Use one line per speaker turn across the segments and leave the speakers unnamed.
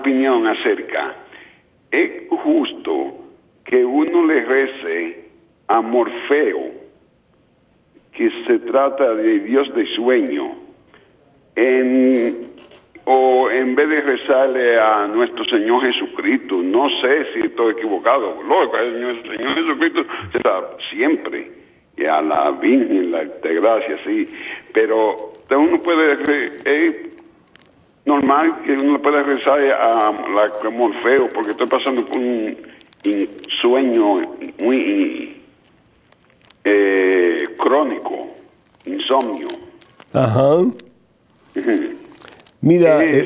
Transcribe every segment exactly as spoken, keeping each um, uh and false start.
opinión acerca. ¿Es justo que uno le rece a Morfeo, que se trata de Dios de sueño, en, o en vez de rezarle a nuestro Señor Jesucristo? No sé si estoy equivocado. Loco, el Señor Jesucristo está siempre, y a la Virgen, la de gracia, sí, pero uno puede, es normal que uno pueda rezar a la a Morfeo, porque estoy pasando por un, un sueño muy eh, crónico, insomnio.
Ajá. Mira,
Es,
eh,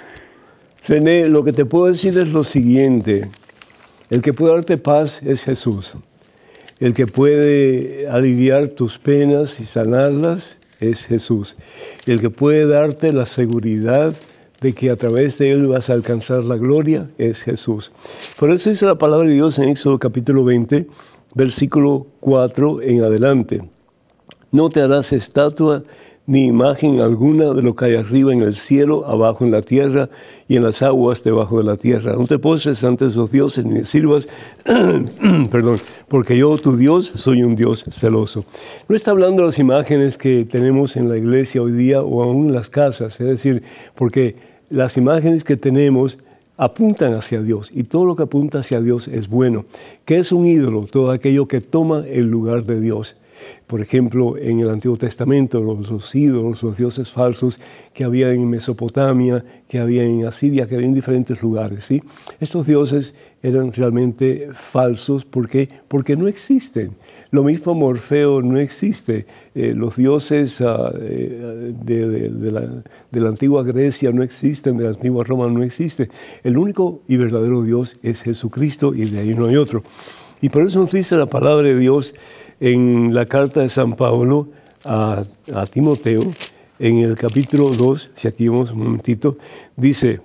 René, lo que te puedo decir es lo siguiente. El que puede darte paz es Jesús. El que puede aliviar tus penas y sanarlas es Jesús. El que puede darte la seguridad de que a través de Él vas a alcanzar la gloria es Jesús. Por eso dice la palabra de Dios en Éxodo capítulo veinte, versículo cuatro en adelante. No te harás estatua ni imagen alguna de lo que hay arriba en el cielo, abajo en la tierra y en las aguas debajo de la tierra. No te postres ante esos dioses ni les sirvas, perdón, porque yo, tu Dios, soy un Dios celoso. No está hablando de las imágenes que tenemos en la iglesia hoy día o aún en las casas, es decir, porque las imágenes que tenemos apuntan hacia Dios, y todo lo que apunta hacia Dios es bueno. ¿Qué es un ídolo? Todo aquello que toma el lugar de Dios. Por ejemplo, en el Antiguo Testamento, los, los ídolos, los dioses falsos que había en Mesopotamia, que había en Asiria, que había en diferentes lugares, ¿sí? Estos dioses eran realmente falsos. ¿Por qué? Porque no existen. Lo mismo Morfeo no existe. Eh, los dioses uh, de, de, de, la, de la antigua Grecia no existen, de la antigua Roma no existe. El único y verdadero Dios es Jesucristo, y de ahí no hay otro. Y por eso nos dice la palabra de Dios en la carta de San Pablo a, a Timoteo, en el capítulo dos, si aquí vemos un momentito, dice,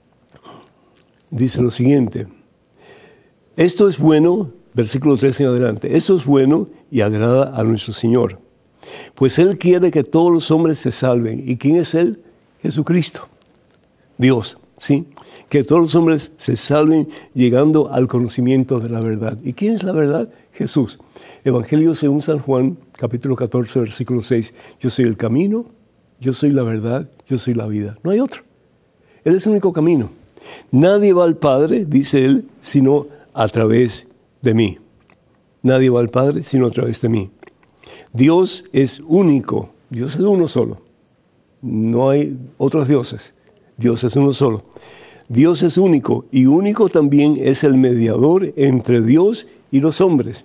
dice lo siguiente: esto es bueno, versículo tres en adelante, esto es bueno y agrada a nuestro Señor, pues Él quiere que todos los hombres se salven. ¿Y quién es Él? Jesucristo, Dios, ¿sí? Que todos los hombres se salven llegando al conocimiento de la verdad. ¿Y quién es la verdad? Jesús. Evangelio según San Juan, capítulo catorce, versículo seis. Yo soy el camino, yo soy la verdad, yo soy la vida. No hay otro. Él es el único camino. Nadie va al Padre, dice Él, sino a través de mí. Nadie va al Padre, sino a través de mí. Dios es único. Dios es uno solo. No hay otros dioses. Dios es uno solo. Dios es único, y único también es el mediador entre Dios y los hombres.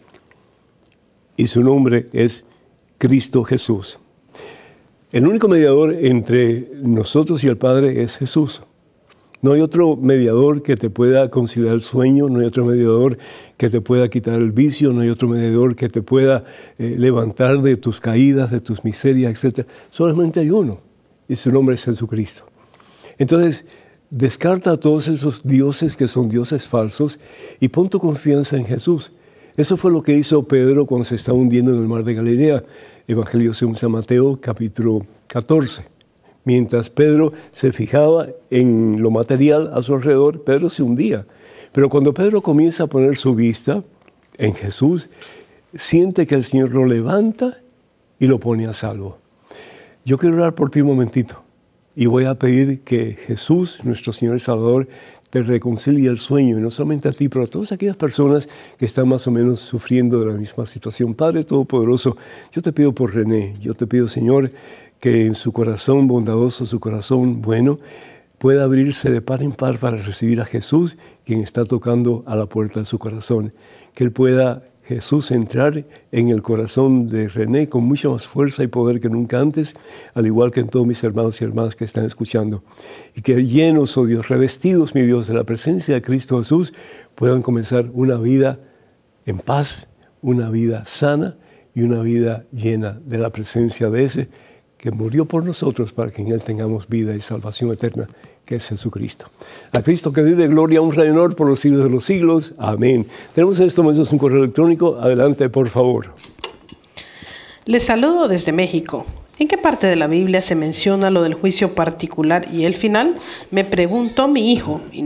Y su nombre es Cristo Jesús. El único mediador entre nosotros y el Padre es Jesús. No hay otro mediador que te pueda conciliar el sueño, no hay otro mediador que te pueda quitar el vicio, no hay otro mediador que te pueda eh, levantar de tus caídas, de tus miserias, etcétera. Solamente hay uno, y su nombre es Jesucristo. Entonces, descarta a todos esos dioses que son dioses falsos y pon tu confianza en Jesús. Eso fue lo que hizo Pedro cuando se estaba hundiendo en el mar de Galilea. Evangelio según San Mateo, capítulo catorce. Mientras Pedro se fijaba en lo material a su alrededor, Pedro se hundía. Pero cuando Pedro comienza a poner su vista en Jesús, siente que el Señor lo levanta y lo pone a salvo. Yo quiero orar por ti un momentito y voy a pedir que Jesús, nuestro Señor y Salvador, te reconcilie el sueño, y no solamente a ti, pero a todas aquellas personas que están más o menos sufriendo de la misma situación. Padre Todopoderoso, yo te pido por René, yo te pido, Señor, que en su corazón bondadoso, su corazón bueno, pueda abrirse de par en par para recibir a Jesús, quien está tocando a la puerta de su corazón. Que Él pueda, Jesús, entrar en el corazón de René con mucha más fuerza y poder que nunca antes, al igual que en todos mis hermanos y hermanas que están escuchando. Y que llenos, oh Dios, revestidos, mi Dios, de la presencia de Cristo Jesús, puedan comenzar una vida en paz, una vida sana y una vida llena de la presencia de ese que murió por nosotros para que en Él tengamos vida y salvación eterna, que es Jesucristo. A Cristo que vive, gloria, honra y honor por los siglos de los siglos. Amén. Tenemos en estos momentos un correo electrónico. Adelante, por favor.
Les saludo desde México. ¿En qué parte de la Biblia se menciona lo del juicio particular y el final? Me preguntó mi hijo.